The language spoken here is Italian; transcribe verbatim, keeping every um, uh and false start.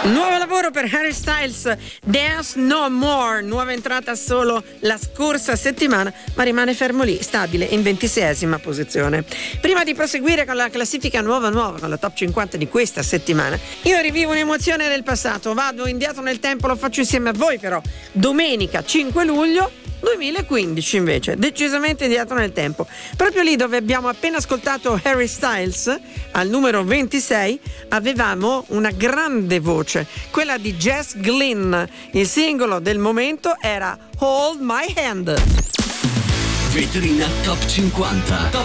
Nuovo lavoro per Harry Styles, Dance No More, nuova entrata solo la scorsa settimana, ma rimane fermo lì, stabile in ventiseiesima posizione. Prima di proseguire con la classifica nuova nuova, con la top cinquanta di questa settimana, io rivivo un'emozione del passato, vado indietro nel tempo, lo faccio insieme a voi però, domenica cinque luglio duemilaquindici invece, decisamente indietro nel tempo, proprio lì dove abbiamo appena ascoltato Harry Styles al numero ventisei avevamo una grande voce, quella di Jess Glynn. Il singolo del momento era Hold My Hand. Vetrina Top cinquanta.